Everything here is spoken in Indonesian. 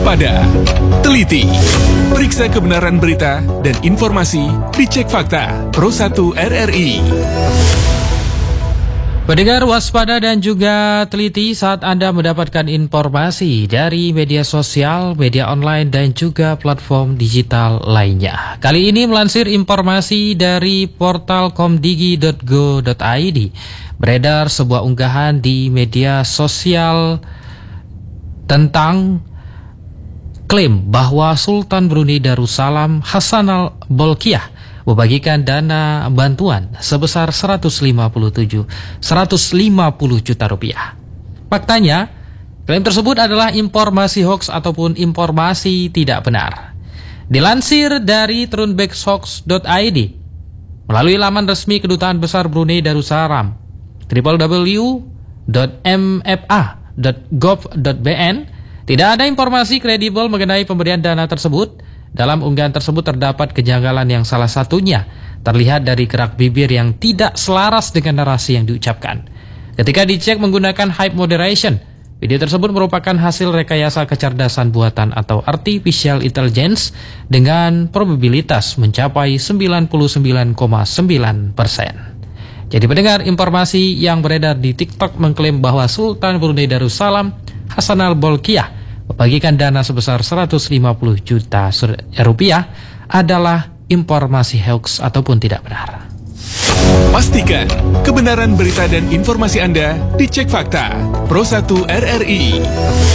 Waspada, teliti, periksa kebenaran berita dan informasi, dicek fakta. Pro 1 RRI. Pendengar, waspada dan juga teliti saat Anda mendapatkan informasi dari media sosial, media online, dan juga platform digital lainnya. Kali ini melansir informasi dari portal komdigi.go.id, beredar sebuah unggahan di media sosial tentang klaim bahwa Sultan Brunei Darussalam Hassanal Bolkiah membagikan dana bantuan sebesar 150 juta rupiah. Faktanya, klaim tersebut adalah informasi hoax ataupun informasi tidak benar. Dilansir dari turunbackshoax.id melalui laman resmi Kedutaan Besar Brunei Darussalam www.mfa.gov.bn, tidak ada informasi kredibel mengenai pemberian dana tersebut. Dalam unggahan tersebut terdapat kejanggalan yang salah satunya terlihat dari gerak bibir yang tidak selaras dengan narasi yang diucapkan. Ketika dicek menggunakan hype moderation, video tersebut merupakan hasil rekayasa kecerdasan buatan atau artificial intelligence dengan probabilitas mencapai 99,9%. Jadi pendengar, informasi yang beredar di TikTok mengklaim bahwa Sultan Brunei Darussalam Hassanal Bolkiah membagikan dana sebesar 150 juta rupiah adalah informasi hoax ataupun tidak benar. Pastikan kebenaran berita dan informasi Anda dicek fakta. Pro 1 RRI.